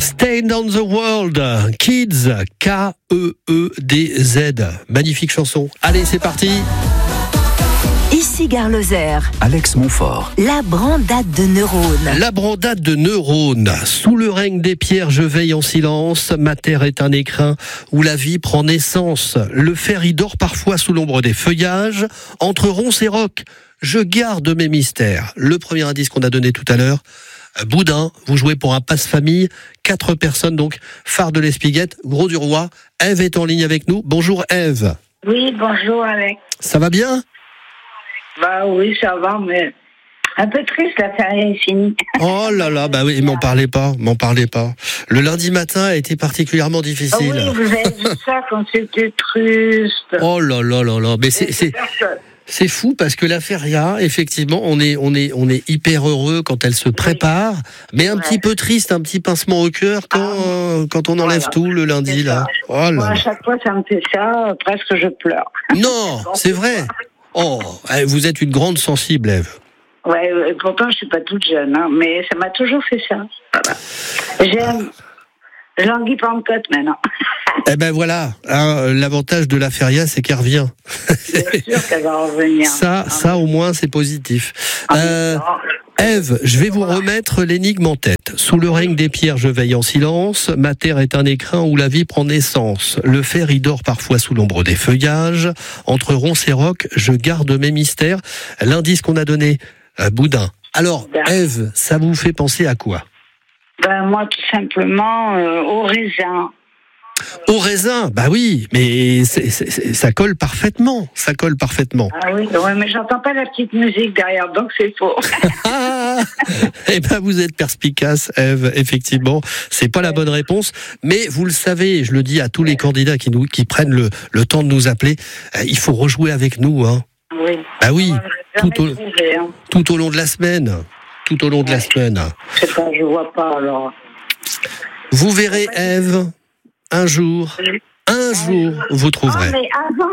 Stand on the World, Kids, K-E-E-D-Z. Magnifique chanson. Allez, c'est parti. Ici Gare Lozère. Alex Montfort. La brandade de neurones. La brandade de neurones. Sous le règne des pierres, je veille en silence. Ma terre est un écrin où la vie prend naissance. Le fer y dort parfois sous l'ombre des feuillages. Entre ronces et rocs, je garde mes mystères. Le premier indice qu'on a donné tout à l'heure. Boudin, vous jouez pour un passe-famille, 4 personnes donc, phare de l'Espiguette, Gros du Roi. Ève est en ligne avec nous. Bonjour Ève. Oui, bonjour Alex. Ça va bien ? Bah oui, ça va, mais un peu triste, la feria est finie. Oh là là, bah oui, m'en parlez pas. Le lundi matin a été particulièrement difficile. Ah oui, vous avez vu ça quand c'était triste. Oh là là là là, mais c'est fou parce que la feria, effectivement, on est hyper heureux quand elle se prépare, mais un petit peu triste, un petit pincement au cœur quand on enlève tout le lundi là. Oh là. Moi, à chaque fois, ça me fait ça, presque je pleure. Non, c'est vrai. Oh, vous êtes une grande sensible, Ève. Ouais, pourtant je suis pas toute jeune, hein, mais ça m'a toujours fait ça. Voilà. J'aime Jean-Guy Pentecôte maintenant. Eh ben voilà, hein, l'avantage de la feria, c'est qu'elle revient. C'est sûr qu'elle va revenir. Ça au moins, c'est positif. Ève, je vais vous remettre l'énigme en tête. Sous le règne des pierres, je veille en silence. Ma terre est un écrin où la vie prend naissance. Le fer y dort parfois sous l'ombre des feuillages. Entre ronces et rocs, je garde mes mystères. L'indice qu'on a donné, Boudin. Alors, Ève, ça vous fait penser à quoi ? Ben moi, tout simplement, au raisin. Au raisin, bah oui, mais ça colle parfaitement. Ah oui, ouais, mais j'entends pas la petite musique derrière, donc c'est faux. Eh ben vous êtes perspicace, Ève, effectivement. C'est pas la bonne réponse, mais vous le savez, je le dis à tous les candidats qui prennent le temps de nous appeler, il faut rejouer avec nous, hein. Oui. Bah oui, hein. tout au long de la semaine. Je sais pas, je vois pas alors. Vous verrez, Ève, un jour, vous trouverez. Ah, mais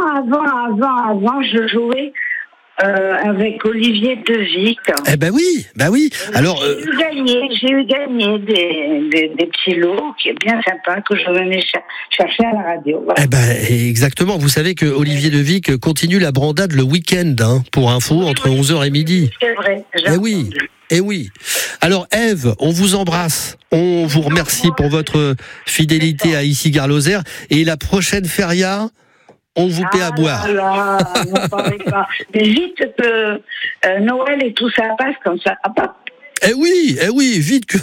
avant, je jouais avec Olivier Devic. Eh ben oui. Alors, J'ai eu gagné des petits lots qui est bien sympa que je venais chercher à la radio. Voilà. Eh ben exactement. Vous savez que Olivier Devic continue la brandade le week-end, hein, pour info, entre 11h et midi. C'est vrai. Eh oui. Alors Ève, on vous embrasse. On vous remercie pour votre fidélité à Ici Gare Lozère. Et la prochaine feria, on vous paie à boire. N'en parlez pas. Mais vite que Noël et tout ça passe comme ça. Eh oui, vite que...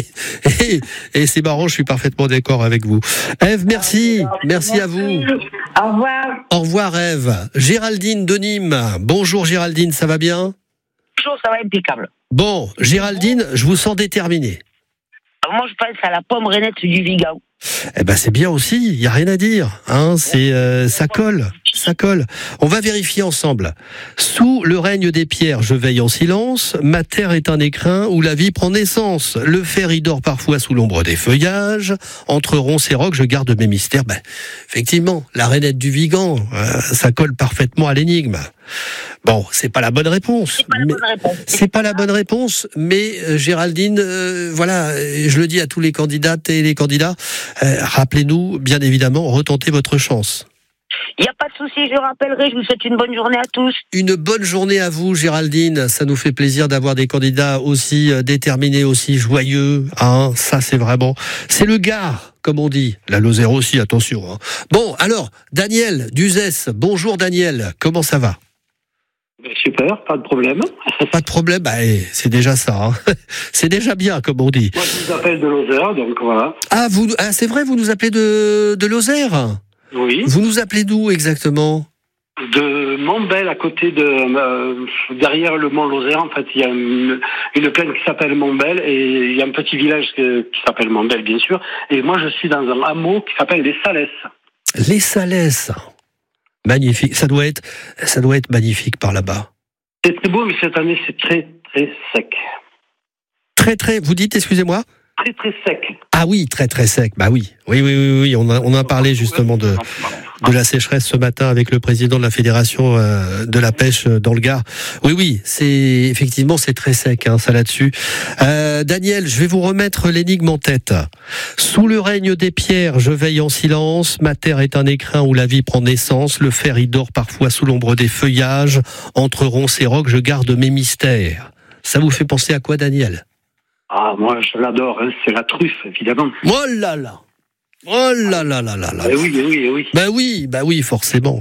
Et c'est marrant, je suis parfaitement d'accord avec vous. Ève, merci à vous. Au revoir. Au revoir Ève. Géraldine de Nîmes. Bonjour Géraldine, ça va bien ? Bonjour, ça va impeccable. Bon, Géraldine, je vous sens déterminée. Moi, je pense à la pomme rainette du Vigan. Eh ben c'est bien aussi, il y a rien à dire, hein, ça colle. On va vérifier ensemble. Sous le règne des pierres, je veille en silence. Ma terre est un écrin où la vie prend naissance. Le fer y dort parfois sous l'ombre des feuillages. Entre ronces et rocs, je garde mes mystères. Ben, effectivement, la rainette du Vigan, ça colle parfaitement à l'énigme. Bon, c'est pas la bonne réponse. C'est pas la bonne réponse, mais Géraldine, voilà, je le dis à tous les candidates et les candidats, rappelez-nous, bien évidemment, retentez votre chance. Il n'y a pas de souci, je rappellerai, je vous souhaite une bonne journée à tous. Une bonne journée à vous, Géraldine. Ça nous fait plaisir d'avoir des candidats aussi déterminés, aussi joyeux. Hein, ça, c'est le Gard, comme on dit. La Lozère aussi, attention. Hein. Bon, alors, Daniel Duzès. Bonjour, Daniel. Comment ça va ? Super, pas de problème. Pas de problème, bah, c'est déjà ça. Hein. C'est déjà bien, comme on dit. Moi, je vous appelle de Lozère, donc voilà. Ah, c'est vrai, vous nous appelez de Lozère ? Oui. Vous nous appelez d'où exactement ? De Montbel, à côté de derrière le Mont Lozère. En fait, il y a une plaine qui s'appelle Montbel et il y a un petit village qui s'appelle Montbel, bien sûr. Et moi, je suis dans un hameau qui s'appelle les Salès. Les Salès. Magnifique. Ça doit être magnifique par là-bas. C'est très beau, mais cette année, c'est très, très sec. Très, vous dites, excusez-moi ? Très, très sec. Ah oui, très, très sec. Bah oui. Oui. On a parlé justement de de la sécheresse ce matin avec le président de la fédération de la pêche dans le Gard. Oui, effectivement c'est très sec, ça là-dessus. Daniel, je vais vous remettre l'énigme en tête. Sous le règne des pierres, je veille en silence. Ma terre est un écrin où la vie prend naissance. Le fer y dort parfois sous l'ombre des feuillages. Entre ronces et rocs, je garde mes mystères. Ça vous fait penser à quoi, Daniel ? Ah, moi, je l'adore, c'est la truffe, évidemment. Oh là là. Bah oui, forcément.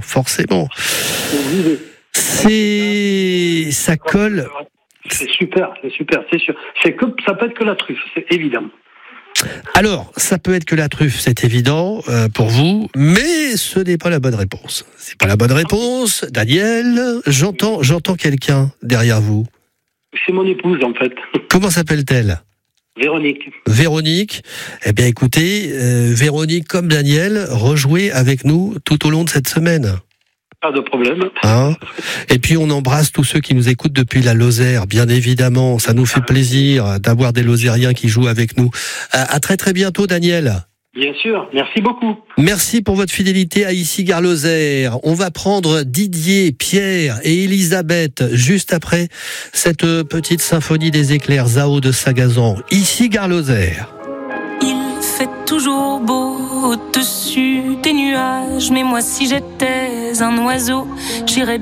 Ça colle. C'est super, c'est sûr. Ça peut être que la truffe, c'est évident. Alors, ça peut être que la truffe, c'est évident pour vous, mais ce n'est pas la bonne réponse. C'est pas la bonne réponse, Daniel. J'entends quelqu'un derrière vous. C'est mon épouse, en fait. Comment s'appelle-t-elle ? Véronique. Eh bien, écoutez, Véronique comme Daniel, rejouez avec nous tout au long de cette semaine. Pas de problème. Et puis, on embrasse tous ceux qui nous écoutent depuis la Lozère, bien évidemment. Ça nous fait plaisir d'avoir des Lozériens qui jouent avec nous. À très très bientôt, Daniel. Bien sûr, merci beaucoup. Merci pour votre fidélité à Ici Gare Lozère. On va prendre Didier, Pierre et Elisabeth juste après cette petite symphonie des éclairs Zao de Sagazan. Ici Gare Lozère. Il fait toujours beau au-dessus des nuages, mais moi si j'étais un oiseau, j'irais bien